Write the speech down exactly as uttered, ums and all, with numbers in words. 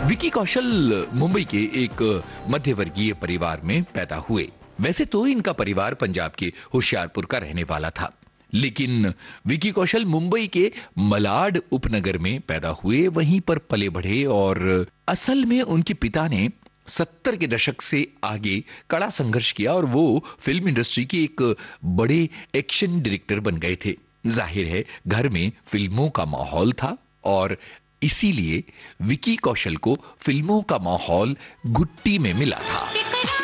विकी कौशल मुंबई के एक मध्य वर्गीय परिवार में पैदा हुए। वैसे तो इनका परिवार पंजाब के होशियारपुर का रहने वाला था, लेकिन विकी कौशल मुंबई के मलाड उपनगर में पैदा हुए, वहीं पर पले बढ़े और असल में उनके पिता ने सत्तर के दशक से आगे कड़ा संघर्ष किया और वो फिल्म इंडस्ट्री के एक बड़े एक्शन डायरेक्टर बन गए थे। जाहिर है घर में फिल्मों का माहौल था और इसीलिए विकी कौशल को फिल्मों का माहौल गुट्टी में मिला था।